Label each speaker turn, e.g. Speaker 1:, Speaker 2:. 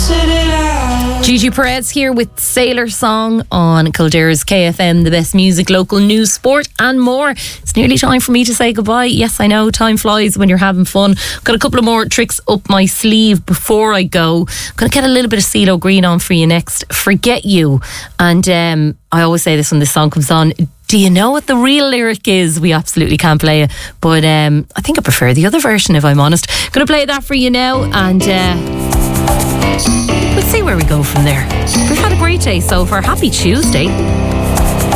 Speaker 1: Gigi Perez here with Sailor Song on Kildare's KFM, the best music, local news, sport and more. It's nearly time for me to say goodbye. Yes, I know, time flies when you're having fun. Got a couple of more tricks up my sleeve before I go. I'm going to get a little bit of CeeLo Green on for you next. Forget You. And I always say this when this song comes on. Do you know what the real lyric is? We absolutely can't play it, but I think I prefer the other version, if I'm honest. Going to play that for you now, and we'll see where we go from there. We've had a great day so far. Happy Tuesday.